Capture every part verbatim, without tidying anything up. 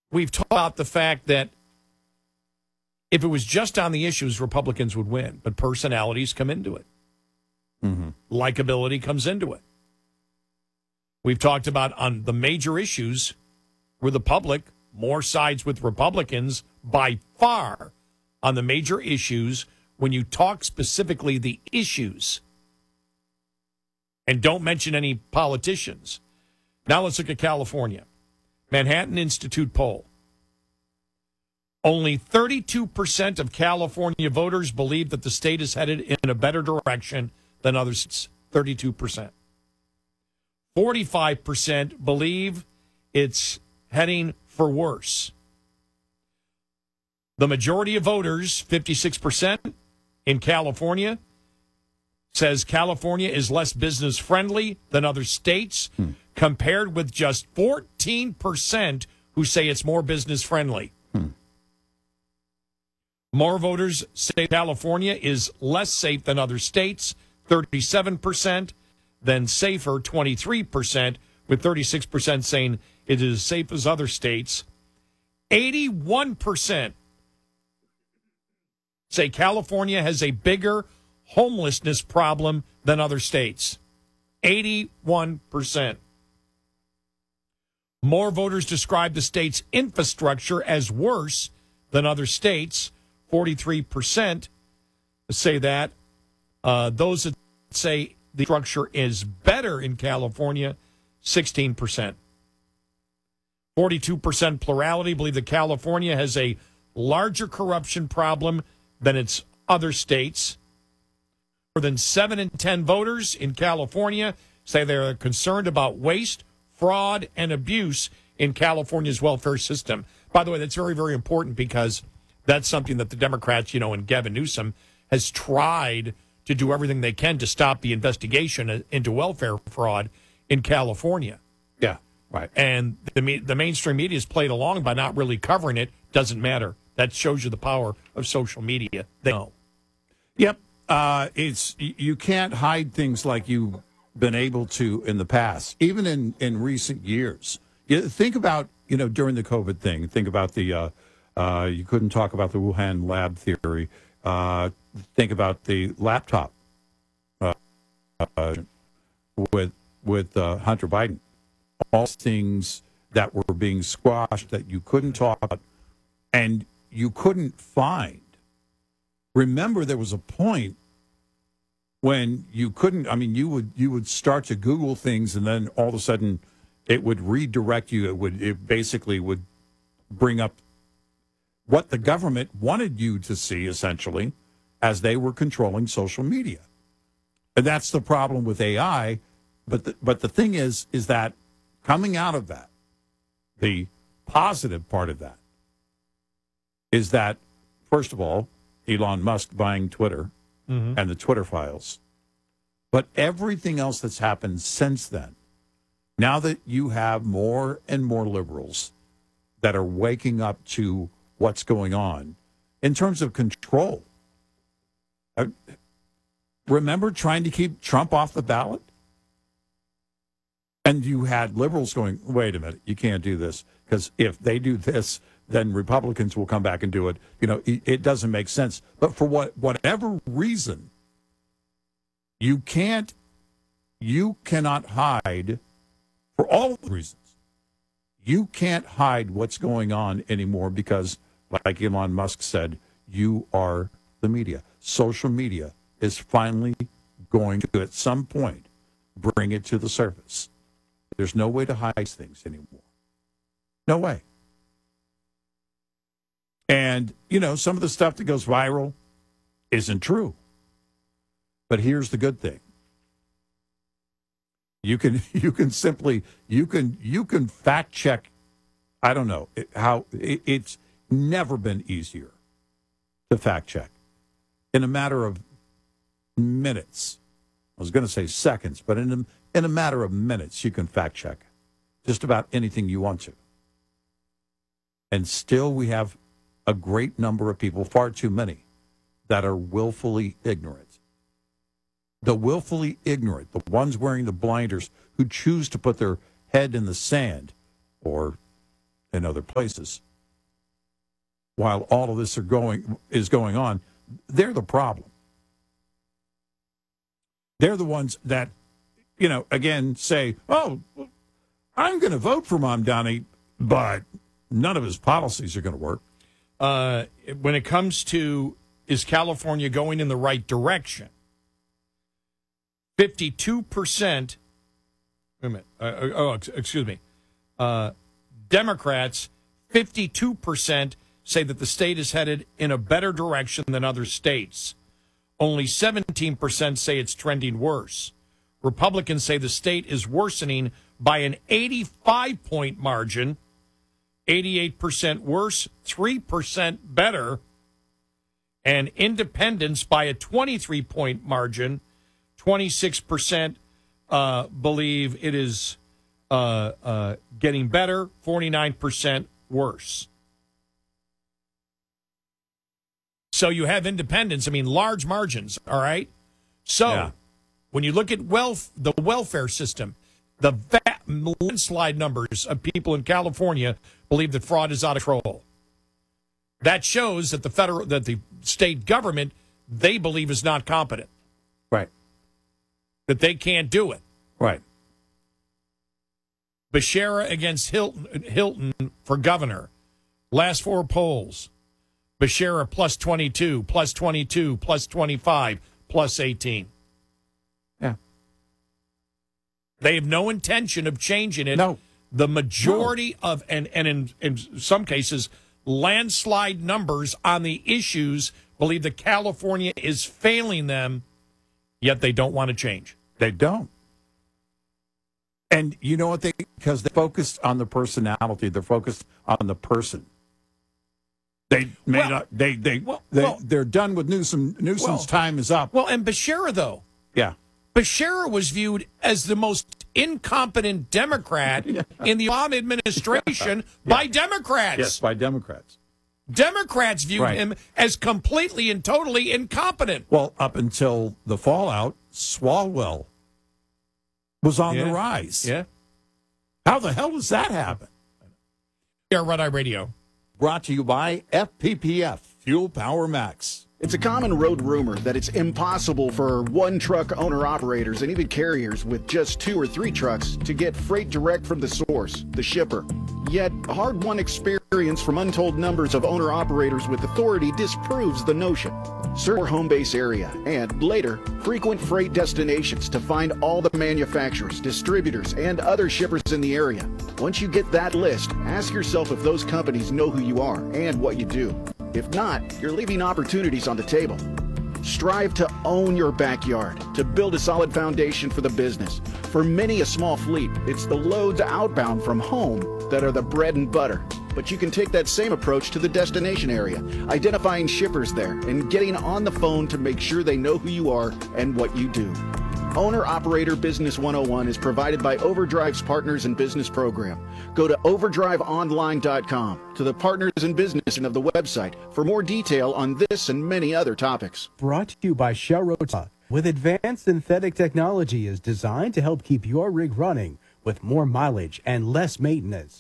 we've talked about the fact that if it was just on the issues, Republicans would win, but personalities come into it. Mm-hmm. Likability comes into it. We've talked about on the major issues where the public more sides with Republicans by far on the major issues when you talk specifically the issues and don't mention any politicians. Now let's look at California. Manhattan Institute poll. Only thirty-two percent of California voters believe that the state is headed in a better direction than other states. thirty-two percent. forty-five percent believe it's heading for worse. The majority of voters, fifty-six percent in California, says California is less business friendly than other states, hmm. compared with just fourteen percent who say it's more business friendly. Hmm. More voters say California is less safe than other states, thirty-seven percent, than safer, twenty-three percent, with thirty-six percent saying it is as safe as other states. eighty-one percent say California has a bigger homelessness problem than other states. eighty-one percent. More voters describe the state's infrastructure as worse than other states. forty-three percent say that. Uh, those that say the structure is better in California, sixteen percent. forty-two percent plurality believe that California has a larger corruption problem than its other states. More than seven in ten voters in California say they're concerned about waste, fraud, and abuse in California's welfare system. By the way, that's very, very important because that's something that the Democrats, you know, and Gavin Newsom has tried to do everything they can to stop the investigation into welfare fraud in California. Yeah, right. And the the mainstream media has played along by not really covering it. Doesn't matter. That shows you the power of social media. They know. Yep. Uh, it's you can't hide things like you've been able to in the past, even in, in recent years. You think about, you know, during the COVID thing, think about the, uh, uh, you couldn't talk about the Wuhan lab theory. Uh, think about the laptop uh, uh, with with uh, Hunter Biden. All things that were being squashed that you couldn't talk about and you couldn't find. Remember, there was a point when you couldn't, I mean, you would you would start to Google things and then all of a sudden it would redirect you. It would it basically would bring up what the government wanted you to see, essentially, as they were controlling social media. And that's the problem with A I. But the, but the thing is, is that coming out of that, the positive part of that is that, first of all, Elon Musk buying Twitter mm-hmm. and the Twitter files. But everything else that's happened since then, now that you have more and more liberals that are waking up to what's going on in terms of control. Uh, remember trying to keep Trump off the ballot? And you had liberals going, wait a minute, you can't do this, because if they do this, then Republicans will come back and do it. You know, it, it doesn't make sense. But for what whatever reason, you can't, you cannot hide, for all reasons, you can't hide what's going on anymore because, like Elon Musk said, you are the media. Social media is finally going to, at some point, bring it to the surface. There's no way to hide things anymore. No way. And, you know, some of the stuff that goes viral isn't true. But here's the good thing. You can you can simply you can you can fact check. I don't know how it, it's never been easier to fact check. In a matter of minutes. I was going to say seconds, but in a, in a matter of minutes, you can fact check just about anything you want to. And still we have a great number of people, far too many, that are willfully ignorant. The willfully ignorant, the ones wearing the blinders who choose to put their head in the sand or in other places. While all of this are going is going on, they're the problem. They're the ones that, you know, again, say, oh, I'm going to vote for Mamdani, but none of his policies are going to work. Uh, when it comes to, is California going in the right direction? fifty-two percent, wait a minute, uh, oh, excuse me, uh, Democrats, fifty-two percent say that the state is headed in a better direction than other states. Only seventeen percent say it's trending worse. Republicans say the state is worsening by an eighty-five point margin, eighty-eight percent worse, three percent better, and independents by a twenty-three point margin, twenty-six percent uh, believe it is uh, uh, getting better, forty-nine percent worse. So you have independents, I mean, large margins, all right? So Yeah. when you look at wealth, the welfare system, the va- landslide numbers of people in California believe that fraud is out of control. That shows that the federal, that the state government, they believe is not competent, Right. that they can't do it. Right. Becerra against Hilton, Hilton for governor. Last four polls. Becerra plus twenty-two, plus twenty-two, plus twenty-five, plus eighteen. Yeah. They have no intention of changing it. No. The majority no. of, and, and in, in some cases, landslide numbers on the issues believe that California is failing them, yet they don't want to change. They don't. And you know what? They because they're focused on the personality. They're focused on the person. They may well, not. They they, well, they well, they're done with Newsom. Newsom's well, time is up. Well, and Becerra though. Yeah. Becerra was viewed as the most incompetent Democrat yeah. in the Obama administration yeah. by Democrats. Yes, by Democrats. Democrats viewed right. him as completely and totally incompetent. Well, up until the fallout, Swalwell was on yeah. the rise. Yeah. How the hell does that happen? Yeah, Red Eye Radio. Brought to you by F P P F, Fuel Power Max. It's a common road rumor that it's impossible for one-truck owner-operators and even carriers with just two or three trucks to get freight direct from the source, the shipper. Yet, hard-won experience from untold numbers of owner-operators with authority disproves the notion. Search your home base area and, later, frequent freight destinations to find all the manufacturers, distributors, and other shippers in the area. Once you get that list, ask yourself if those companies know who you are and what you do. If not, you're leaving opportunities on the table. Strive to own your backyard, to build a solid foundation for the business. For many a small fleet, it's the loads outbound from home that are the bread and butter. But you can take that same approach to the destination area, identifying shippers there and getting on the phone to make sure they know who you are and what you do. Owner Operator Business one oh one is provided by Overdrive's Partners in Business program. Go to overdrive online dot com to the Partners in Business of the website for more detail on this and many other topics. Brought to you by Shell Rota. With advanced synthetic technology is designed to help keep your rig running with more mileage and less maintenance.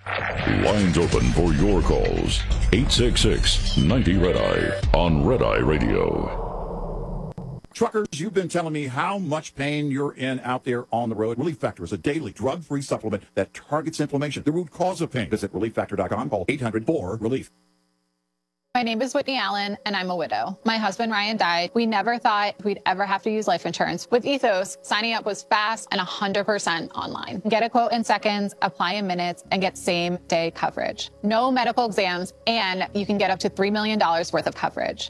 Lines open for your calls. eight six six, ninety, red eye on Red Eye Radio. Truckers, you've been telling me how much pain you're in out there on the road. Relief Factor is a daily drug-free supplement that targets inflammation, the root cause of pain. Visit relief factor dot com. Call eight hundred four relief. My name is Whitney Allen, and I'm a widow. My husband, Ryan, died. We never thought we'd ever have to use life insurance. With Ethos, signing up was fast and one hundred percent online. Get a quote in seconds, apply in minutes, and get same-day coverage. No medical exams, and you can get up to three million dollars worth of coverage.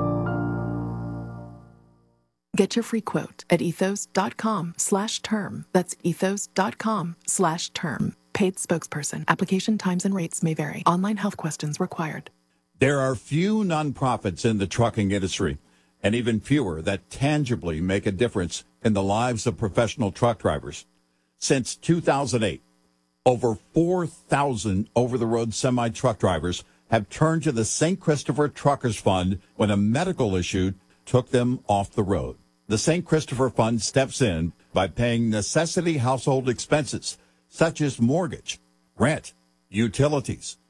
Get your free quote at ethos dot com slash term. That's ethos dot com slash term. Paid spokesperson. Application times and rates may vary. Online health questions required. There are few nonprofits in the trucking industry, and even fewer that tangibly make a difference in the lives of professional truck drivers. Since two thousand eight, over four thousand over-the-road semi-truck drivers have turned to the Saint Christopher Truckers Fund when a medical issue took them off the road. The Saint Christopher Fund steps in by paying necessity household expenses, such as mortgage, rent, utilities.